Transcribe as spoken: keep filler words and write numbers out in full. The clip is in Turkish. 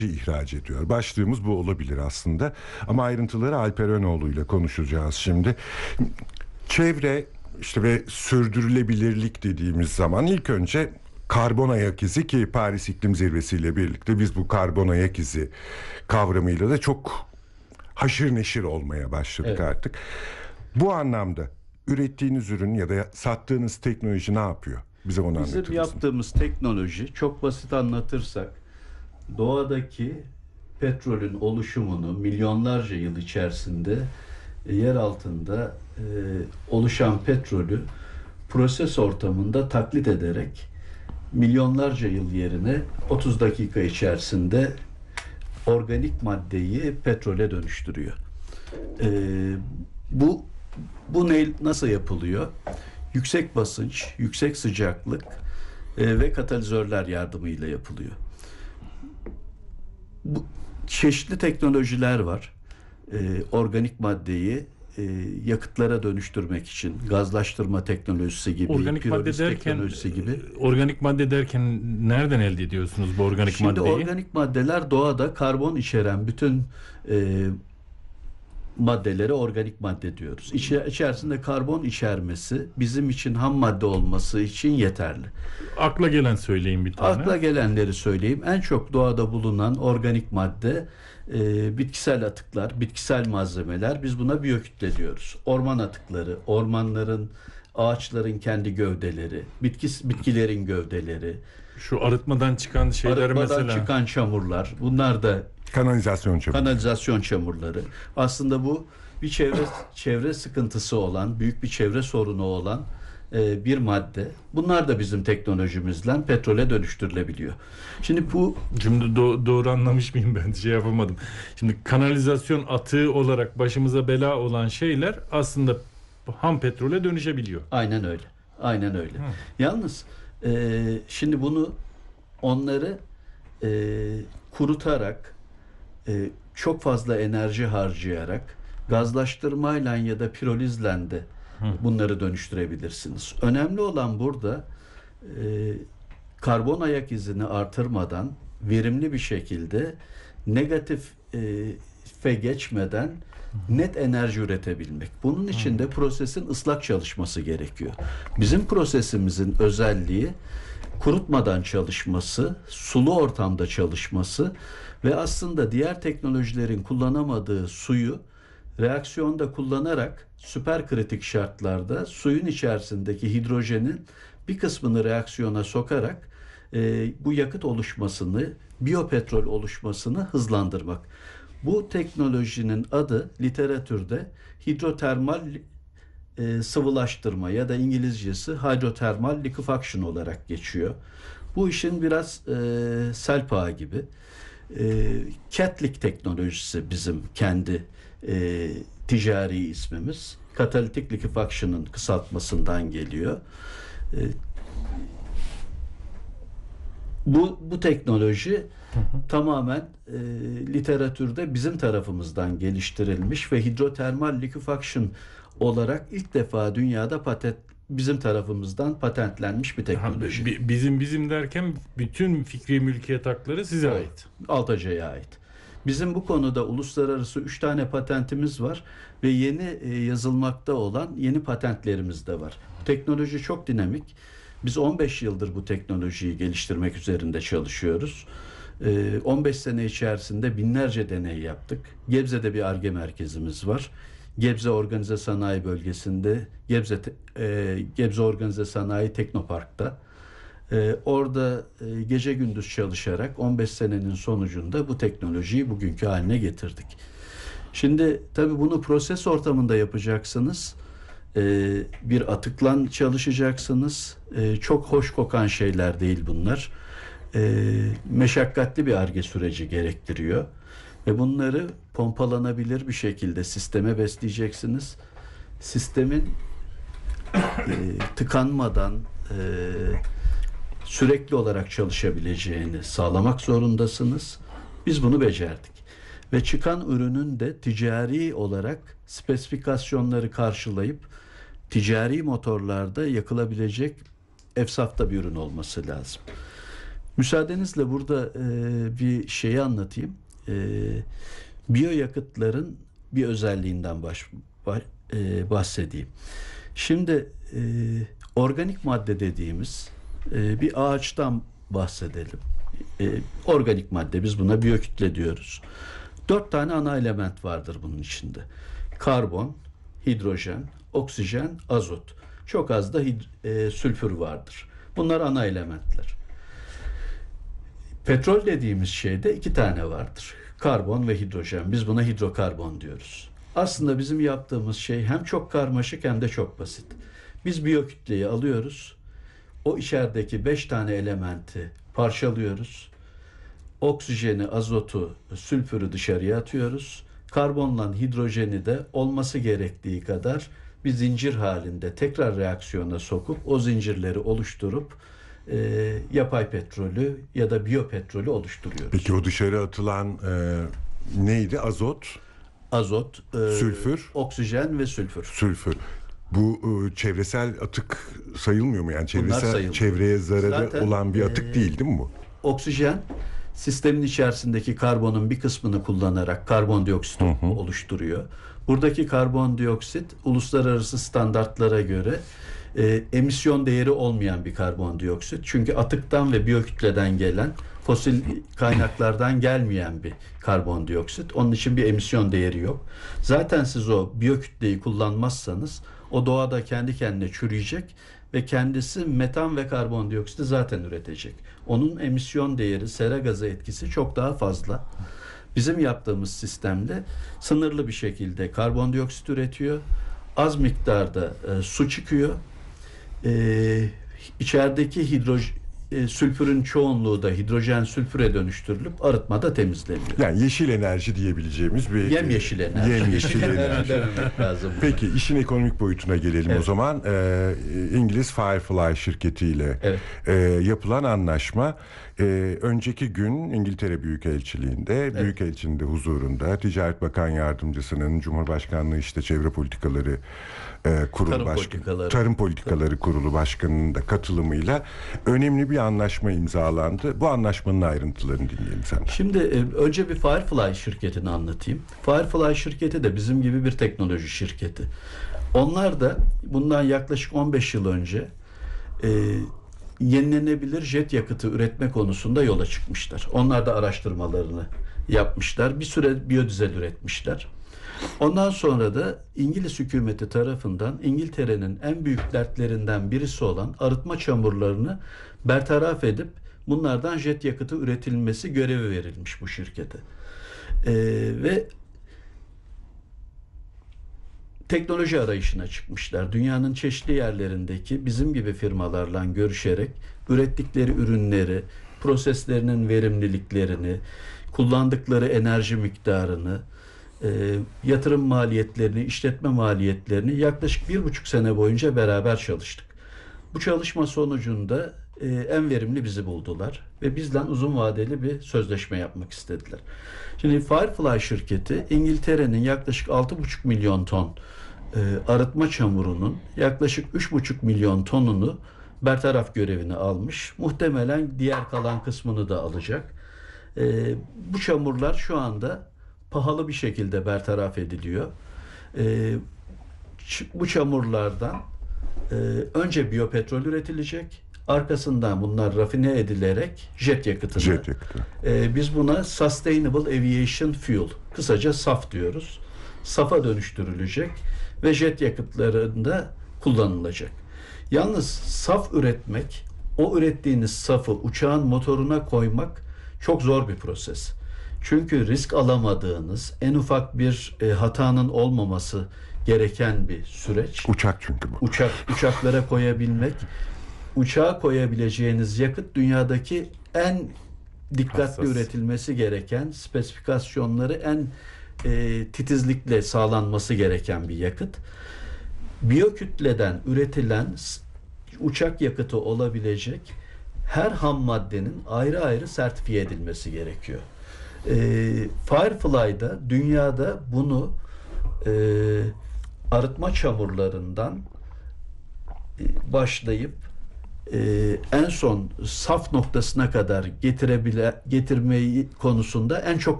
ihraç ediyor. Başlığımız bu olabilir aslında. Ama ayrıntıları Alper Önoğlu ile konuşacağız şimdi. Çevre işte ve sürdürülebilirlik dediğimiz zaman ilk önce karbon ayak izi, ki Paris İklim Zirvesi ile birlikte biz bu karbon ayak izi kavramıyla da çok haşır neşir olmaya başladık, evet. Artık. Bu anlamda ürettiğiniz ürün ya da sattığınız teknoloji ne yapıyor? Bize onu anlatır mısın? Bizim yaptığımız teknoloji, çok basit anlatırsak, doğadaki petrolün oluşumunu milyonlarca yıl içerisinde e, yer altında e, oluşan petrolü proses ortamında taklit ederek milyonlarca yıl yerine otuz dakika içerisinde organik maddeyi petrole dönüştürüyor. E, bu bu ne, nasıl yapılıyor? Yüksek basınç, yüksek sıcaklık e, ve katalizörler yardımıyla yapılıyor. Bu çeşitli teknolojiler var. E, organik maddeyi e, yakıtlara dönüştürmek için gazlaştırma teknolojisi gibi, organik madde derken teknolojisi gibi. Organik madde derken nereden elde ediyorsunuz bu organik Şimdi maddeyi? Organik maddeler doğada karbon içeren bütün e, maddelere organik madde diyoruz. İçi, içerisinde karbon içermesi bizim için ham madde olması için yeterli. Akla gelen söyleyin bir tane. Akla gelenleri söyleyeyim. En çok doğada bulunan organik madde e, bitkisel atıklar, bitkisel malzemeler. Biz buna biyokütle diyoruz. Orman atıkları, ormanların, ağaçların kendi gövdeleri, bitkis, bitkilerin gövdeleri. Şu arıtmadan çıkan şeyler arıtmadan mesela. çıkan çamurlar. Bunlar da kanalizasyon çamurları. Kanalizasyon çamurları. Aslında bu bir çevre çevre sıkıntısı olan, büyük bir çevre sorunu olan e, bir madde. Bunlar da bizim teknolojimizle petrole dönüştürülebiliyor. Şimdi bu Şimdi do- doğru anlamış mıyım, ben şey yapamadım. Şimdi kanalizasyon atığı olarak başımıza bela olan şeyler aslında ham petrole dönüşebiliyor. Aynen öyle. Aynen öyle. Hı. Yalnız e, şimdi bunu onları e, kurutarak, e, çok fazla enerji harcayarak, gazlaştırmayla ya da pirolizle de Hı. bunları dönüştürebilirsiniz. Önemli olan burada e, karbon ayak izini artırmadan verimli bir şekilde negatif e, geçmeden net enerji üretebilmek. Bunun için de prosesin ıslak çalışması gerekiyor. Bizim prosesimizin özelliği kurutmadan çalışması, sulu ortamda çalışması ve aslında diğer teknolojilerin kullanamadığı suyu reaksiyonda kullanarak süperkritik şartlarda suyun içerisindeki hidrojenin bir kısmını reaksiyona sokarak e, bu yakıt oluşmasını, biyopetrol oluşmasını hızlandırmak. Bu teknolojinin adı literatürde hidrotermal e, sıvılaştırma ya da İngilizcesi hydrothermal liquefaction olarak geçiyor. Bu işin biraz e, Selpa gibi. E, Ketlik teknolojisi bizim kendi e, ticari ismimiz. Katalitik liquefaction'ın kısaltmasından geliyor. E, bu bu teknoloji hı hı. tamamen e, literatürde bizim tarafımızdan geliştirilmiş ve hidrotermal liquefaction olarak ilk defa dünyada patent bizim tarafımızdan patentlenmiş bir teknoloji. Ha, bizim bizim derken bütün fikri mülkiyet hakları size evet, ait. Altaca'ya ait. Bizim bu konuda uluslararası üç tane patentimiz var ve yeni e, yazılmakta olan yeni patentlerimiz de var. Teknoloji çok dinamik. Biz on beş yıldır bu teknolojiyi geliştirmek üzerinde çalışıyoruz. E, on beş sene içerisinde binlerce deney yaptık. Gebze'de bir Ar-Ge merkezimiz var. Gebze Organize Sanayi Bölgesi'nde, Gebze e, Gebze Organize Sanayi Teknopark'ta. E, orada e, gece gündüz çalışarak on beş senenin sonucunda bu teknolojiyi bugünkü haline getirdik. Şimdi tabii bunu proses ortamında yapacaksınız. E, bir atıkla çalışacaksınız. E, çok hoş kokan şeyler değil bunlar. E, meşakkatli bir Ar-Ge süreci gerektiriyor. Ve bunları pompalanabilir bir şekilde sisteme besleyeceksiniz. Sistemin e, tıkanmadan e, sürekli olarak çalışabileceğini sağlamak zorundasınız. Biz bunu becerdik. Ve çıkan ürünün de ticari olarak spesifikasyonları karşılayıp ticari motorlarda yakılabilecek efsafta bir ürün olması lazım. Müsaadenizle burada e, bir şeyi anlatayım. E, biyoyakıtların bir özelliğinden baş, baş, e, bahsedeyim. Şimdi e, organik madde dediğimiz e, bir ağaçtan bahsedelim. E, organik madde, biz buna biyokütle diyoruz. Dört tane ana element vardır bunun içinde. Karbon, hidrojen, oksijen, azot. Çok az da hid- e, sülfür vardır. Bunlar ana elementler. Petrol dediğimiz şeyde iki tane vardır. Karbon ve hidrojen. Biz buna hidrokarbon diyoruz. Aslında bizim yaptığımız şey hem çok karmaşık hem de çok basit. Biz biyokütleyi alıyoruz. O içerideki beş tane elementi parçalıyoruz. Oksijeni, azotu, sülfürü dışarıya atıyoruz. Karbonla hidrojeni de olması gerektiği kadar bir zincir halinde tekrar reaksiyona sokup o zincirleri oluşturup e, yapay petrolü ya da biyopetrolü oluşturuyoruz. Peki o dışarı atılan e, neydi? Azot, Azot, e, sülfür, oksijen ve sülfür. sülfür. Bu e, çevresel atık sayılmıyor mu? Yani çevresel sayılmıyor. çevreye zararı Zaten, olan bir atık e, değil değil mi bu? Oksijen sistemin içerisindeki karbonun bir kısmını kullanarak karbondioksit oluşturuyor. Buradaki karbondioksit uluslararası standartlara göre e, emisyon değeri olmayan bir karbondioksit. Çünkü atıktan ve biyokütleden gelen, fosil kaynaklardan gelmeyen bir karbondioksit. Onun için bir emisyon değeri yok. Zaten siz o biyokütleyi kullanmazsanız o doğada kendi kendine çürüyecek ve kendisi metan ve karbondioksiti zaten üretecek. Onun emisyon değeri, sera gazı etkisi çok daha fazla. Bizim yaptığımız sistemde sınırlı bir şekilde karbondioksit üretiyor. Az miktarda e, su çıkıyor. E, içerideki hidrojen e, sülfürün çoğunluğu da hidrojen sülfüre dönüştürülüp arıtmada temizleniyor. Yani yeşil enerji diyebileceğimiz bir... Yemyeşil enerji. Yemyeşil enerji. Dememek lazım. Peki işin ekonomik boyutuna gelelim Evet. o zaman. Ee, İngiliz Firefly şirketiyle Evet. e, yapılan anlaşma e, önceki gün İngiltere Büyükelçiliğinde, Büyükelçinin de huzurunda Ticaret Bakan Yardımcısının Cumhurbaşkanlığı işte Çevre Politikaları e, Kurulu Tarım Başkanı, Politikaları. Tarım Politikaları Kurulu Başkanı'nın da katılımıyla önemli bir anlaşma imzalandı. Bu anlaşmanın ayrıntılarını dinleyelim senden. Şimdi e, önce bir Firefly şirketini anlatayım. Firefly şirketi de bizim gibi bir teknoloji şirketi. Onlar da bundan yaklaşık on beş yıl önce e, yenilenebilir jet yakıtı üretme konusunda yola çıkmışlar. Onlar da araştırmalarını yapmışlar. Bir süre biyodizel üretmişler. Ondan sonra da İngiliz hükümeti tarafından İngiltere'nin en büyük dertlerinden birisi olan arıtma çamurlarını bertaraf edip bunlardan jet yakıtı üretilmesi görevi verilmiş bu şirkete. Ee, ve teknoloji arayışına çıkmışlar. Dünyanın çeşitli yerlerindeki bizim gibi firmalarla görüşerek ürettikleri ürünleri, proseslerinin verimliliklerini, kullandıkları enerji miktarını, e, yatırım maliyetlerini, işletme maliyetlerini yaklaşık bir buçuk sene boyunca beraber çalıştık. Bu çalışma sonucunda e, en verimli bizi buldular ve bizden uzun vadeli bir sözleşme yapmak istediler. Şimdi Firefly şirketi İngiltere'nin yaklaşık altı buçuk milyon ton e, arıtma çamurunun yaklaşık üç buçuk milyon tonunu bertaraf görevini almış. Muhtemelen diğer kalan kısmını da alacak. E, bu çamurlar şu anda pahalı bir şekilde bertaraf ediliyor. E, ç- bu çamurlardan e, önce biyopetrol üretilecek. Arkasından bunlar rafine edilerek jet yakıtına. Jet yakıtı. E, biz buna Sustainable Aviation Fuel, kısaca SAF diyoruz. SAF'a dönüştürülecek ve jet yakıtlarında kullanılacak. Yalnız SAF üretmek, o ürettiğiniz SAF'ı uçağın motoruna koymak çok zor bir proses. Çünkü risk alamadığınız, en ufak bir e, hatanın olmaması gereken bir süreç. Uçak çünkü bu. Uçak uçaklara koyabilmek, uçağa koyabileceğiniz yakıt dünyadaki en dikkatli Hassas. üretilmesi gereken, spesifikasyonları en e, titizlikle sağlanması gereken bir yakıt. Biyokütleden üretilen s- uçak yakıtı olabilecek her ham maddenin ayrı ayrı sertifiye edilmesi gerekiyor. E, Firefly'da dünyada bunu e, arıtma çamurlarından e, başlayıp e, en son saf noktasına kadar getirebile getirmeyi konusunda en çok